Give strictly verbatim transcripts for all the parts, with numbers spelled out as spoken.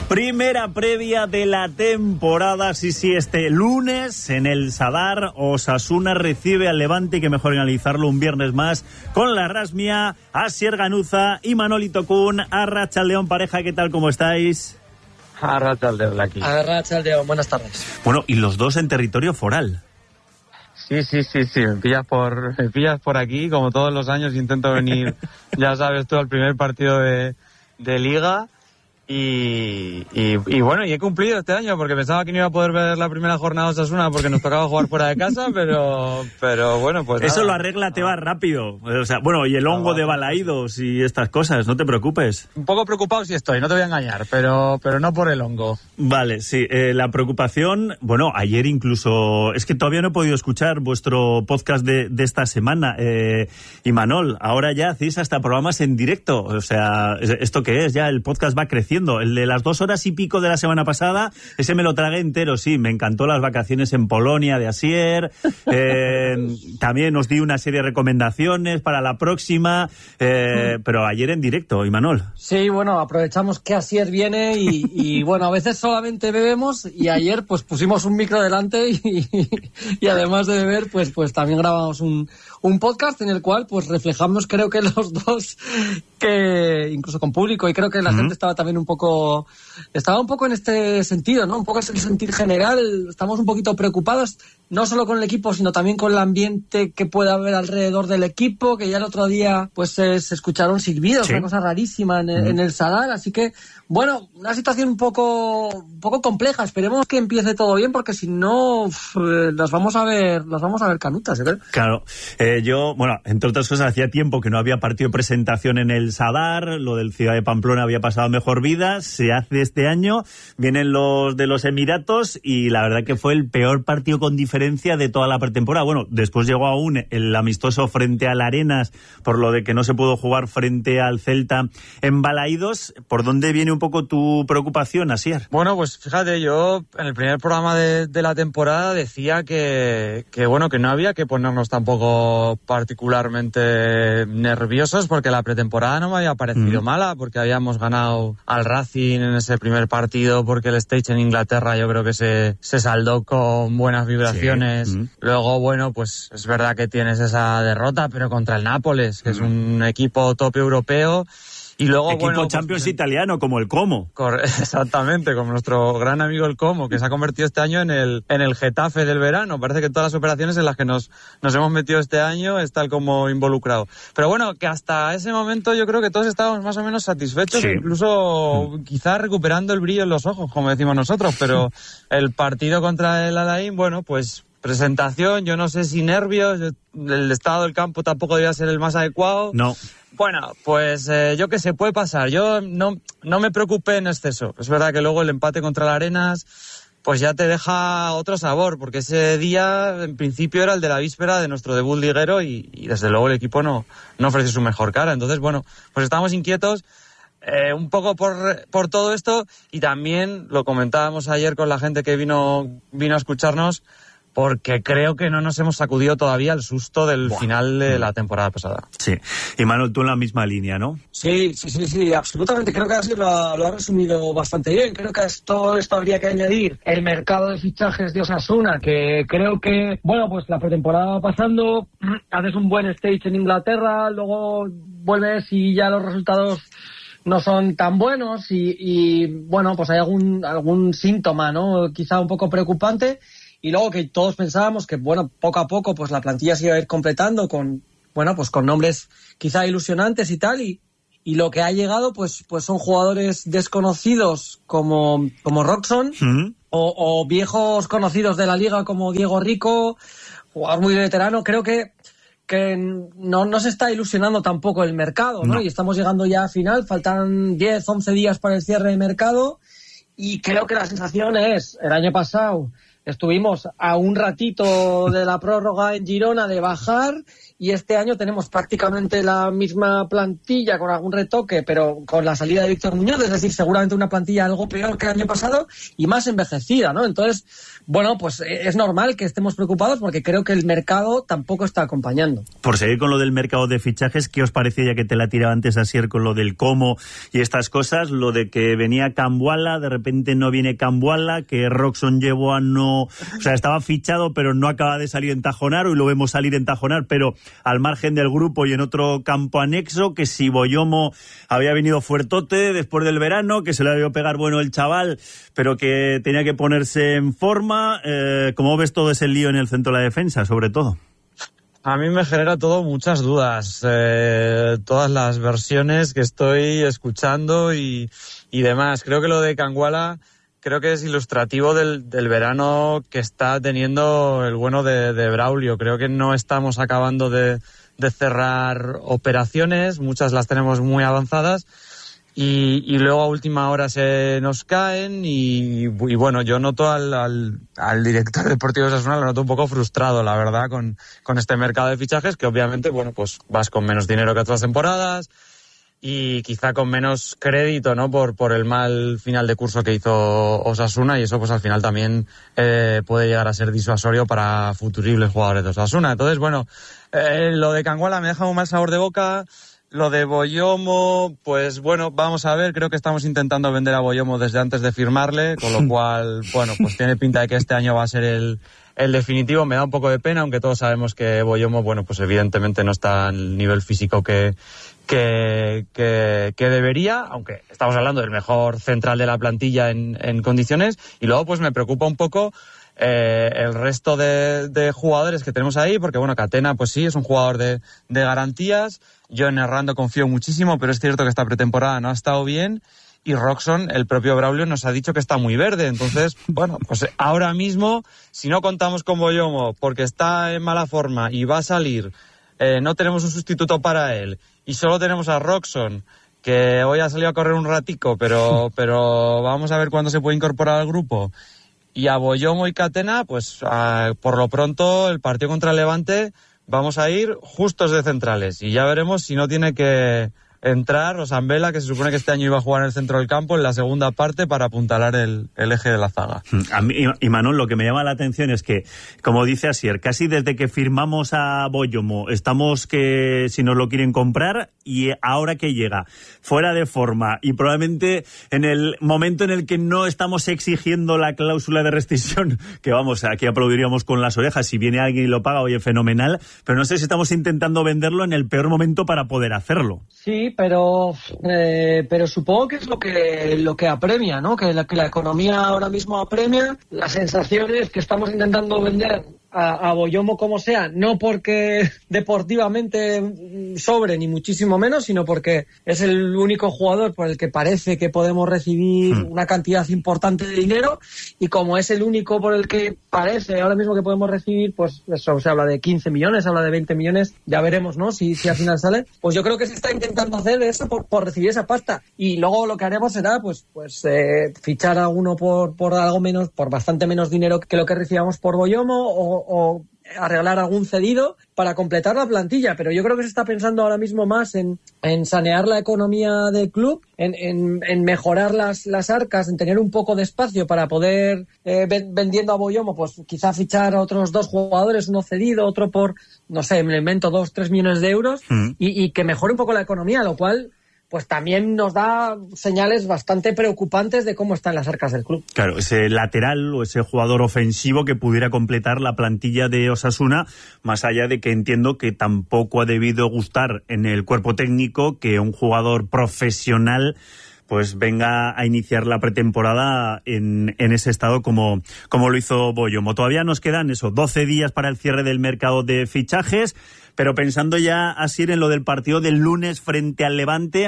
Primera previa de la temporada, sí, sí, este lunes en el Sadar, Osasuna recibe al Levante, que mejor analizarlo un viernes más, con la Rasmia, Asier Ganuza y Manolito Kun. Arratsaldeon, pareja, ¿qué tal, cómo estáis? Arratsaldeon, aquí. Arratsaldeon, buenas tardes. Bueno, y los dos en territorio foral. Sí, sí, sí, sí, me pillas por, me pillas por aquí, como todos los años intento venir, ya sabes tú, al primer partido de, de Liga. Y, y, y bueno, y he cumplido este año porque pensaba que no iba a poder ver la primera jornada de Osasuna porque nos tocaba jugar fuera de casa, pero pero bueno, pues eso nada. Lo arregla, te va rápido. O sea, bueno, y el hongo de Balaídos y estas cosas, no te preocupes. Un poco preocupado sí estoy, no te voy a engañar, pero pero no por el hongo. Vale, sí, eh, la preocupación, bueno, ayer incluso, es que todavía no he podido escuchar vuestro podcast de, de esta semana, eh, y Manol, ahora ya hacéis hasta programas en directo, o sea, ¿esto qué es? Ya el podcast va creciendo. El de las dos horas y pico de la semana pasada, ese me lo tragué entero, sí, me encantó las vacaciones en Polonia de Asier, eh, también os di una serie de recomendaciones para la próxima, eh, pero ayer en directo, Imanol. Sí, bueno, aprovechamos que Asier viene y, y bueno, a veces solamente bebemos y ayer pues pusimos un micro delante y, y además de beber pues, pues también grabamos un, un podcast en el cual pues reflejamos, creo que los dos, que incluso con público, y creo que la uh-huh. gente estaba también un poco, estaba un poco en este sentido, ¿no? Un poco en el sentir general, estamos un poquito preocupados, no solo con el equipo, sino también con el ambiente que puede haber alrededor del equipo, que ya el otro día pues se, se escucharon silbidos, sí. Una cosa rarísima en el, uh-huh. en el Sadar, así que, bueno, una situación un poco, un poco compleja, esperemos que empiece todo bien, porque si no, uf, las vamos a ver, las vamos a ver canutas, ¿eh? Claro, eh, yo, bueno, entre otras cosas, hacía tiempo que no había partido de presentación en el Sadar, lo del Ciudad de Pamplona había pasado mejor vida, se hace este año, vienen los de los Emiratos y la verdad que fue el peor partido con diferencia de toda la pretemporada. Bueno, después llegó aún el amistoso frente al Arenas, por lo de que no se pudo jugar frente al Celta en Balaídos. ¿Por dónde viene un poco tu preocupación, Asier? Bueno, pues fíjate, yo en el primer programa de, de la temporada decía que, que bueno, que no había que ponernos tampoco particularmente nerviosos porque la pretemporada no me había parecido mm. mala, porque habíamos ganado al Racing en ese primer partido, porque el stage en Inglaterra yo creo que se, se saldó con buenas vibraciones. Sí. Mm. Luego, bueno, pues es verdad que tienes esa derrota, pero contra el Nápoles, que mm. es un equipo top europeo. Y luego, equipo bueno, Champions pues, italiano, como el Como. Cor- exactamente, como nuestro gran amigo el Como, que se ha convertido este año en el en el Getafe del verano. Parece que todas las operaciones en las que nos, nos hemos metido este año está el Como involucrado. Pero bueno, que hasta ese momento yo creo que todos estábamos más o menos satisfechos, sí. incluso mm. quizás recuperando el brillo en los ojos, como decimos nosotros. Pero el partido contra el Alain, bueno, pues presentación, yo no sé si nervios, el estado del campo tampoco debía ser el más adecuado. No. Bueno, pues eh, yo qué sé, puede pasar. Yo no, no me preocupé en exceso. Es verdad que luego el empate contra el Arenas pues ya te deja otro sabor, porque ese día en principio era el de la víspera de nuestro debut liguero y, y desde luego el equipo no, no ofreció su mejor cara. Entonces, bueno, pues estamos inquietos eh, un poco por, por todo esto, y también lo comentábamos ayer con la gente que vino, vino a escucharnos, porque creo que no nos hemos sacudido todavía el susto del Buah. final de la temporada pasada. Sí. Y Manuel, tú en la misma línea, ¿no? Sí, sí, sí, sí, absolutamente. Creo que así lo, lo ha resumido bastante bien. Creo que a esto, esto habría que añadir el mercado de fichajes de Osasuna, que creo que, bueno, pues la pretemporada va pasando, haces un buen stage en Inglaterra, luego vuelves y ya los resultados no son tan buenos y, y bueno, pues hay algún, algún síntoma, ¿no? Quizá un poco preocupante. Y luego que todos pensábamos que, bueno, poco a poco pues la plantilla se iba a ir completando con, bueno, pues con nombres quizá ilusionantes y tal, y, y lo que ha llegado pues pues son jugadores desconocidos como, como Roxon, ¿Mm? o, o viejos conocidos de la liga como Diego Rico, jugador muy veterano. Creo que que no, no se está ilusionando tampoco el mercado, ¿no? no. Y estamos llegando ya a final, faltan diez, once días para el cierre de mercado, y creo que la sensación es, el año pasado estuvimos a un ratito de la prórroga en Girona de bajar, y este año tenemos prácticamente la misma plantilla con algún retoque, pero con la salida de Víctor Muñoz, es decir, seguramente una plantilla algo peor que el año pasado y más envejecida, ¿no? Entonces, bueno, pues es normal que estemos preocupados porque creo que el mercado tampoco está acompañando. Por seguir con lo del mercado de fichajes, ¿qué os parecía, ya que te la tiraba antes Asier con lo del cómo y estas cosas? Lo de que venía Cambuala, de repente no viene Cambuala, que Roxon Yeboah no... O sea, estaba fichado pero no acaba de salir en Tajonar, hoy lo vemos salir en Tajonar, pero al margen del grupo y en otro campo anexo, que si Boyomo había venido fuertote después del verano, que se le había pegar bueno el chaval, pero que tenía que ponerse en forma. Eh, ¿Cómo ves todo ese lío en el centro de la defensa, sobre todo? A mí me genera todo muchas dudas, eh, todas las versiones que estoy escuchando y, y demás. Creo que lo de Cambuala creo que es ilustrativo del, del verano que está teniendo el bueno de, de Braulio. Creo que no estamos acabando de, de cerrar operaciones, muchas las tenemos muy avanzadas y, y luego a última hora se nos caen y, y bueno, yo noto al, al, al director deportivo de Osasuna, lo noto un poco frustrado, la verdad, con, con este mercado de fichajes que obviamente, bueno, pues vas con menos dinero que otras temporadas y quizá con menos crédito, ¿no? Por, por el mal final de curso que hizo Osasuna y eso pues al final también eh, puede llegar a ser disuasorio para futuribles jugadores de Osasuna. Entonces, bueno, eh, lo de Cambuala me deja un mal sabor de boca. Lo de Boyomo, pues bueno, vamos a ver, creo que estamos intentando vender a Boyomo desde antes de firmarle, con lo cual, bueno, pues tiene pinta de que este año va a ser el, el definitivo. Me da un poco de pena, aunque todos sabemos que Boyomo, bueno, pues evidentemente no está al nivel físico que, que, que, que debería, aunque estamos hablando del mejor central de la plantilla en, en condiciones. Y luego pues me preocupa un poco Eh, el resto de, de jugadores que tenemos ahí, porque bueno, Catena pues sí, es un jugador de, de garantías. Yo en Errando confío muchísimo, pero es cierto que esta pretemporada no ha estado bien. Y Roxon, el propio Braulio, nos ha dicho que está muy verde. Entonces, bueno, pues ahora mismo, si no contamos con Boyomo porque está en mala forma y va a salir, eh, no tenemos un sustituto para él y solo tenemos a Roxon, que hoy ha salido a correr un ratico, pero, pero vamos a ver cuándo se puede incorporar al grupo. Y a Boyomo y Catena, pues uh, por lo pronto el partido contra el Levante vamos a ir justos de centrales y ya veremos si no tiene que entrar Rosambela, que se supone que este año iba a jugar en el centro del campo en la segunda parte para apuntalar el, el eje de la zaga. A mí, y Manuel, lo que me llama la atención es que, como dice Asier, casi desde que firmamos a Boyomo estamos que si nos lo quieren comprar, y ahora que llega fuera de forma y probablemente en el momento en el que no estamos exigiendo la cláusula de rescisión, que vamos, aquí aplaudiríamos con las orejas, si viene alguien y lo paga, oye, fenomenal, pero no sé si estamos intentando venderlo en el peor momento para poder hacerlo. Sí, pero eh, pero supongo que es lo que lo que apremia, ¿no? Que la, que la economía ahora mismo apremia. La sensación es que estamos intentando vender a, a Boyomo como sea, no porque deportivamente sobre ni muchísimo menos, sino porque es el único jugador por el que parece que podemos recibir hmm. una cantidad importante de dinero, y como es el único por el que parece ahora mismo que podemos recibir, pues eso, se habla de quince millones, se habla de veinte millones, ya veremos, ¿no? Si, si al final sale, pues yo creo que se está intentando hacer eso por, por recibir esa pasta, y luego lo que haremos será pues pues eh, fichar a uno por, por algo menos, por bastante menos dinero que lo que recibamos por Boyomo, o o arreglar algún cedido para completar la plantilla, pero yo creo que se está pensando ahora mismo más en, en sanear la economía del club, en, en, en mejorar las, las arcas, en tener un poco de espacio para poder, eh, vendiendo a Boyomo, pues quizá fichar a otros dos jugadores, uno cedido, otro por, no sé, me lo invento, dos, tres millones de euros, mm. y, y que mejore un poco la economía, lo cual pues también nos da señales bastante preocupantes de cómo están las arcas del club. Claro, ese lateral o ese jugador ofensivo que pudiera completar la plantilla de Osasuna, más allá de que entiendo que tampoco ha debido gustar en el cuerpo técnico que un jugador profesional pues venga a iniciar la pretemporada en, en ese estado como, como lo hizo Boyomo. Todavía nos quedan eso, doce días para el cierre del mercado de fichajes, pero pensando ya así en lo del partido del lunes frente al Levante,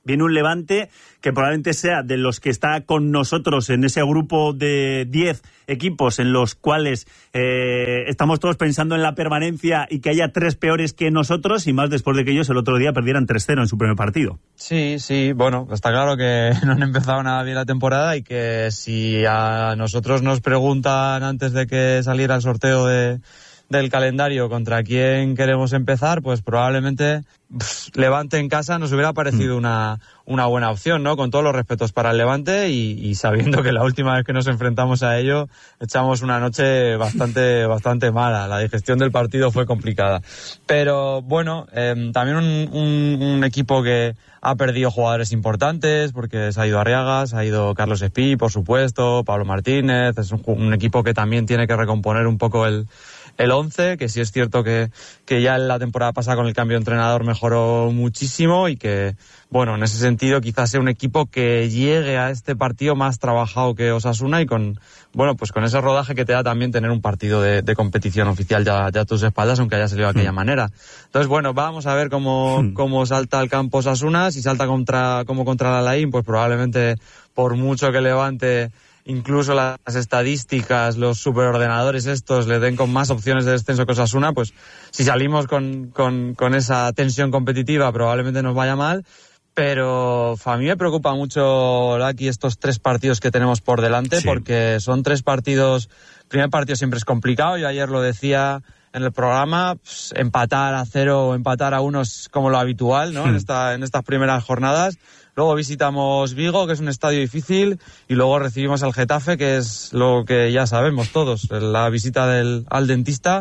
viene un Levante que probablemente sea de los que está con nosotros en ese grupo de diez equipos en los cuales eh, estamos todos pensando en la permanencia y que haya tres peores que nosotros, y más después de que ellos el otro día perdieran tres cero en su primer partido. Sí, sí, bueno, está claro que no han empezado nada bien la temporada y que si a nosotros nos preguntan antes de que saliera el sorteo de del calendario contra quién queremos empezar, pues probablemente pff, Levante en casa nos hubiera parecido mm. una, una buena opción, ¿no? Con todos los respetos para el Levante y, y sabiendo que la última vez que nos enfrentamos a ello echamos una noche bastante bastante mala. La digestión del partido fue complicada. Pero bueno, eh, también un, un, un equipo que ha perdido jugadores importantes porque se ha ido Arriaga, se ha ido Carlos Espí, por supuesto, Pablo Martínez. Es un, un equipo que también tiene que recomponer un poco el el once, que sí es cierto que, que ya en la temporada pasada con el cambio de entrenador mejoró muchísimo y que, bueno, en ese sentido quizás sea un equipo que llegue a este partido más trabajado que Osasuna y con, bueno, pues con ese rodaje que te da también tener un partido de, de competición oficial ya, ya a tus espaldas, aunque haya salido de aquella mm. manera. Entonces, bueno, vamos a ver cómo, mm. cómo salta al campo Osasuna. Si salta contra, como contra la Alain, pues probablemente por mucho que Levante incluso las estadísticas, los superordenadores estos le den con más opciones de descenso que Osasuna, pues si salimos con, con, con esa tensión competitiva probablemente nos vaya mal, pero a mí me preocupa mucho aquí estos tres partidos que tenemos por delante, sí. porque son tres partidos, el primer partido siempre es complicado, yo ayer lo decía en el programa, pues, empatar a cero o empatar a uno es como lo habitual, ¿no? Sí. En esta, en estas primeras jornadas. Luego visitamos Vigo, que es un estadio difícil, y luego recibimos al Getafe, que es lo que ya sabemos todos, la visita del, al dentista.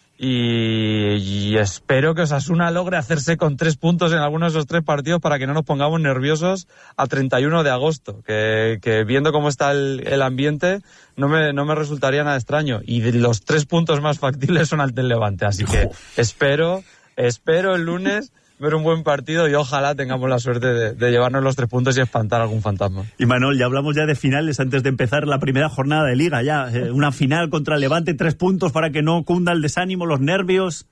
Y, y espero que Osasuna logre hacerse con tres puntos en algunos de esos tres partidos para que no nos pongamos nerviosos a treinta y uno de agosto, que, que viendo cómo está el, el ambiente no me, no me resultaría nada extraño. Y de los tres puntos más factibles son al del Levante, así que espero, espero el lunes ver un buen partido y ojalá tengamos la suerte de, de llevarnos los tres puntos y espantar algún fantasma. Y Manuel, ya hablamos ya de finales antes de empezar la primera jornada de Liga, ya eh, una final contra el Levante, tres puntos para que no cunda el desánimo, los nervios.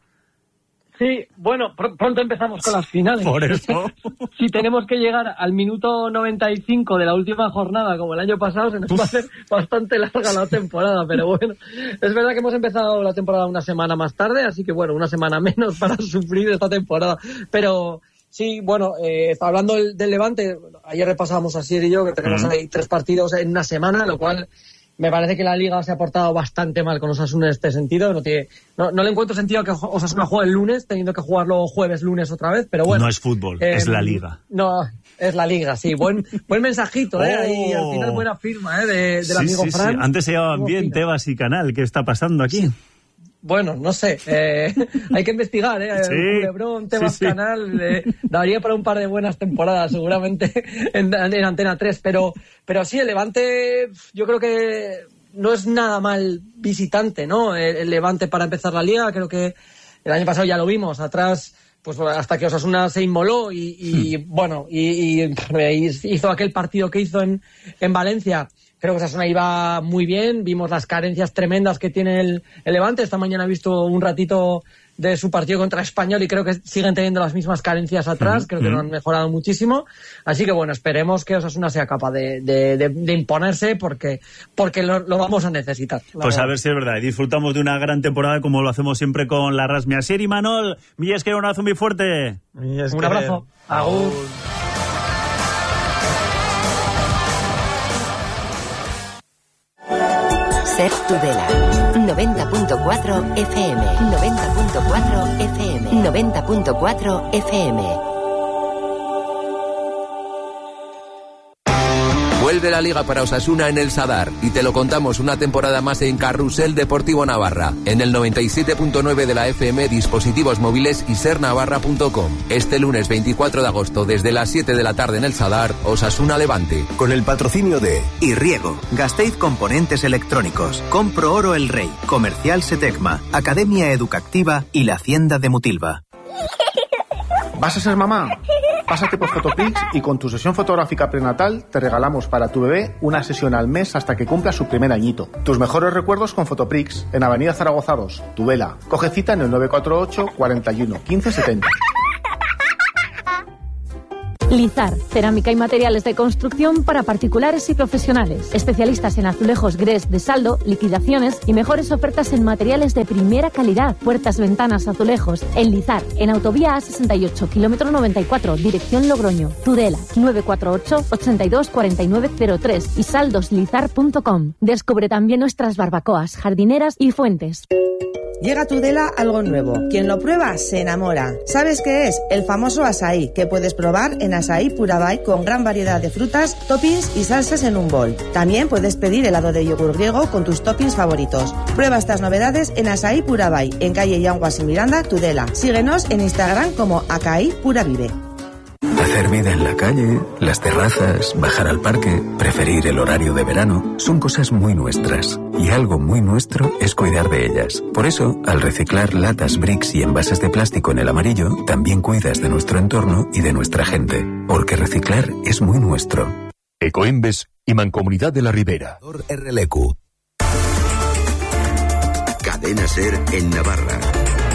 Sí, bueno, pr- pronto empezamos con las finales. Por eso. Si tenemos que llegar al minuto noventa y cinco de la última jornada, como el año pasado, se nos Uf. va a hacer bastante larga la temporada, pero bueno, es verdad que hemos empezado la temporada una semana más tarde, así que bueno, una semana menos para sufrir esta temporada, pero sí, bueno, eh, está hablando del, del Levante, ayer repasábamos a Sier y yo, que tenemos uh-huh. ahí tres partidos en una semana, lo cual me parece que la Liga se ha portado bastante mal con Osasuna en este sentido. No, tiene, no, no le encuentro sentido que Osasuna juegue el lunes, teniendo que jugarlo jueves, lunes otra vez, pero bueno. No es fútbol, eh, es la Liga. No, es la Liga, sí. Buen buen mensajito, ¿eh? Oh. Ahí, al final buena firma, ¿eh? De, del sí, amigo sí, Fran. Sí. Antes se llevaban bien fina. Tebas y Canal. ¿Qué está pasando aquí? Sí. Bueno, no sé, eh, hay que investigar, ¿eh? Sí, Culebrón, Tebas sí, sí. Canal, eh, daría para un par de buenas temporadas seguramente en, en Antena tres, pero, pero sí, el Levante, yo creo que no es nada mal visitante, ¿no? El, el Levante para empezar la Liga, creo que el año pasado ya lo vimos, atrás, pues hasta que Osasuna se inmoló y, y hmm. bueno, y, y hizo aquel partido que hizo en, en Valencia. Creo que Osasuna iba muy bien, vimos las carencias tremendas que tiene el, el Levante. Esta mañana he visto un ratito de su partido contra Español y creo que siguen teniendo las mismas carencias atrás, mm-hmm. creo que lo han mejorado muchísimo. Así que bueno, esperemos que Osasuna sea capaz de, de, de, de imponerse porque, porque lo, lo vamos a necesitar. Pues a ver si es verdad. Y disfrutamos de una gran temporada como lo hacemos siempre con la Rasmia. Asier y Manol, Millesquer, un abrazo muy fuerte. Un abrazo. Agur. Ser Tudela, noventa punto cuatro F M, noventa punto cuatro F M, noventa punto cuatro F M. Vuelve la Liga para Osasuna en el Sadar y te lo contamos una temporada más en Carrusel Deportivo Navarra, en el noventa y siete punto nueve de la F M, dispositivos móviles y ser navarra punto com. Este lunes veinticuatro de agosto desde las siete de la tarde en el Sadar, Osasuna Levante. Con el patrocinio de Irriego, Gasteiz Componentes Electrónicos, Compro Oro El Rey, Comercial Setecma, Academia Educativa y la Hacienda de Mutilva. ¿Vas a ser mamá? Pásate por Fotopix y con tu sesión fotográfica prenatal te regalamos para tu bebé una sesión al mes hasta que cumpla su primer añito. Tus mejores recuerdos con Fotoprix en Avenida Zaragoza dos, Tudela. Coge cita en el nueve cuatro ocho, cuarenta y uno, quince setenta. Lizar, cerámica y materiales de construcción para particulares y profesionales. Especialistas en azulejos Gres de saldo, liquidaciones y mejores ofertas en materiales de primera calidad. Puertas, ventanas, azulejos. En Lizar, en Autovía A sesenta y ocho, kilómetro noventa y cuatro, dirección Logroño. Tudela, nueve cuatro ocho, ochenta y dos, cuarenta y nueve cero tres y saldoslizar punto com. Descubre también nuestras barbacoas, jardineras y fuentes. Llega a Tudela algo nuevo. Quien lo prueba se enamora. ¿Sabes qué es? El famoso açaí, que puedes probar en Açaí Purabay con gran variedad de frutas, toppings y salsas en un bol. También puedes pedir helado de yogur griego con tus toppings favoritos. Prueba estas novedades en Açaí Purabay, en calle Yanguas y Miranda, Tudela. Síguenos en Instagram como Acaí Puravive. Hacer vida en la calle, las terrazas, bajar al parque, preferir el horario de verano, son cosas muy nuestras. Y algo muy nuestro es cuidar de ellas. Por eso, al reciclar latas, bricks y envases de plástico en el amarillo, también cuidas de nuestro entorno y de nuestra gente. Porque reciclar es muy nuestro. Ecoembes y Mancomunidad de la Ribera. R L Q. Cadena SER en Navarra.